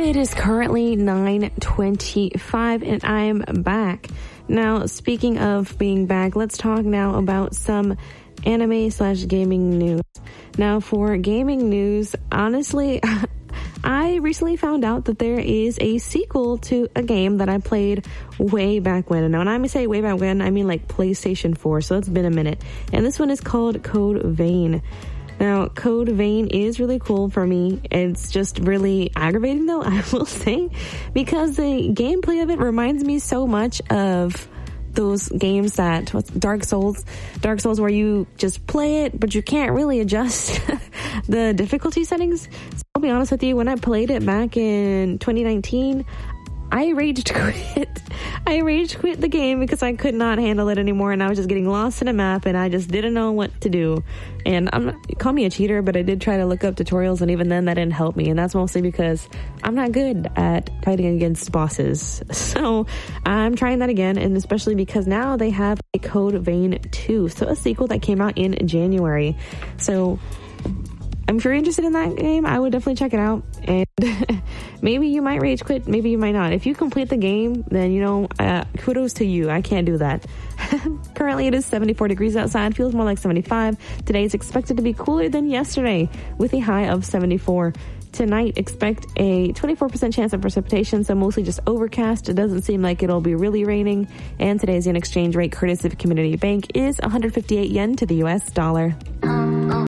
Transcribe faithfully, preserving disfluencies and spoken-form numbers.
it is currently nine twenty-five and I'm back. Now, speaking of being back, let's talk now about some anime slash gaming news. Now, for gaming news, honestly, I recently found out that there is a sequel to a game that I played way back when. And when I say way back when, I mean like PlayStation four, so it's been a minute. And this one is called Code Vein. Now, Code Vein is really cool for me. It's just really aggravating, though, I will say, because the gameplay of it reminds me so much of those games that, what's Dark Souls, Dark Souls where you just play it, but you can't really adjust the difficulty settings. So I'll be honest with you, when I played it back in twenty nineteen, I rage quit. I rage quit the game because I could not handle it anymore, and I was just getting lost in a map, and I just didn't know what to do. And I'm not, call me a cheater, but I did try to look up tutorials, and even then that didn't help me. And that's mostly because I'm not good at fighting against bosses. So I'm trying that again, and especially because now they have a Code Vein two, so a sequel that came out in January. So if you're interested in that game, I would definitely check it out. And maybe you might rage quit, maybe you might not. If you complete the game, then, you know, uh, kudos to you. I can't do that. Currently, it is seventy-four degrees outside. Feels more like seventy-five. Today is expected to be cooler than yesterday with a high of seventy-four. Tonight, expect a twenty-four percent chance of precipitation, so mostly just overcast. It doesn't seem like it'll be really raining. And today's yen exchange rate, courtesy of Community Bank, is one hundred fifty-eight yen to the U S dollar.